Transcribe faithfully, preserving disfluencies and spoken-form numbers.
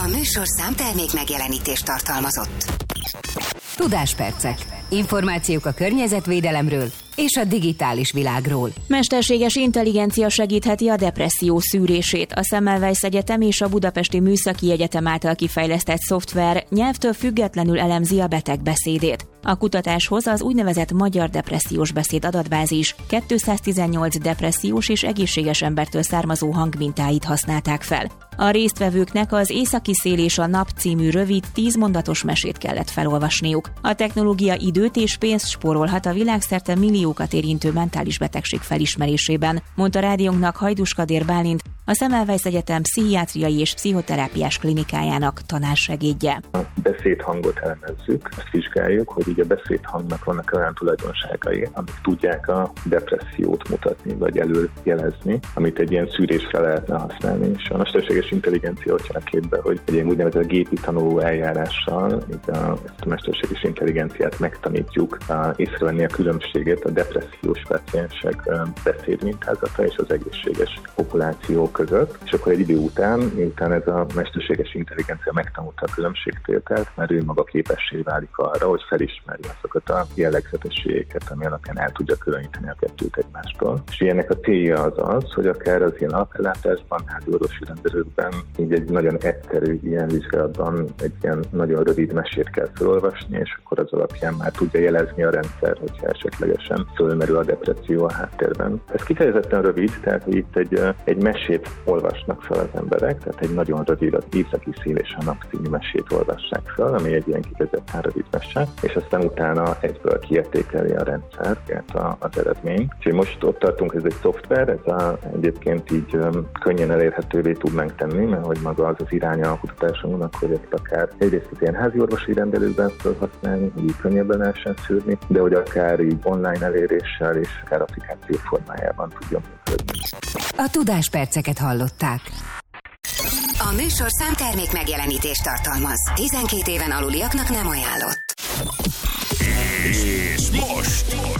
A műsor számtermék megjelenítést tartalmazott. Tudáspercek. Információk a környezetvédelemről és a digitális világról. Mesterséges intelligencia segítheti a depresszió szűrését. A Semmelweis Egyetem és a Budapesti Műszaki Egyetem által kifejlesztett szoftver nyelvtől függetlenül elemzi a beteg beszédét. A kutatáshoz az úgynevezett Magyar Depressziós Beszéd adatbázis kétszáztizennyolc depressziós és egészséges embertől származó hangmintáit használták fel. A résztvevőknek az Északi szél és a nap című rövid tízmondatos mesét kellett felolvasniuk. A technológia időt és pénzt spórolhat a világszerte milliókat érintő mentális betegség felismerésében, mondta rádiónknak Hajdús Kadér Bálint, a Semmelweis Egyetem pszichiátriai és pszichoterápiás klinikájának tanársegédje. A beszédhangot elemezzük, azt vizsgáljuk, hogy így a beszédhangnak vannak olyan tulajdonságai, amik tudják a depressziót mutatni, vagy előjelezni, amit egy ilyen szűrésre lehetne használni. És a mesterséges intelligencia ott jön a képbe, hogy egy ilyen úgynevezett gépi tanuló eljárással így a, ezt a mesterséges intelligenciát megtanítjuk a, észrevenni a különbséget a depressziós páciensek beszédmintázata és az egészséges populáció között, és akkor egy idő után, miután ez a mesterséges intelligencia megtanulta a különbségtételt, mert ő maga képessé válik arra, hogy felismeri azokat a jellegzetességeket, ami alapján el tudja különíteni a kettőt egymástól. És ennek a célja az az, hogy akár az ilyen alapellátásban, házi orvosi rendelőkben, így egy nagyon egyszerű ilyen vizsgálatban egy ilyen nagyon rövid mesét kell felolvasni, és akkor az alapján már tudja jelezni a rendszer, hogyha esetlegesen fölmerül a depresszió a háttérben. Ez kifejezetten rövid, tehát itt egy, egy mesét olvasnak fel az emberek, tehát egy nagyon rövid, az Északi szél és a nap című mesét olvassák fel, ami egy ilyen kifejezetten rövid mese, és aztán utána egyből kiértékeli a rendszer, tehát az eredmény. Úgyhogy most ott tartunk, ez egy szoftver, ez a, egyébként így um, könnyen elérhetővé tudnánk tenni, mert hogy maga az az iránya a kutatásunknak, hogy ezt akár egyrészt az ilyen házi orvosi rendelőkben felhasználni, hogy így könnyebben lehessen szűrni, de hogy akár így online eléréssel és akár applikáció formájában tudjon működni. A Tudásperceket hallották. A műsor számtermék megjelenítést tartalmaz. tizenkét éven aluliaknak nem ajánlott. És most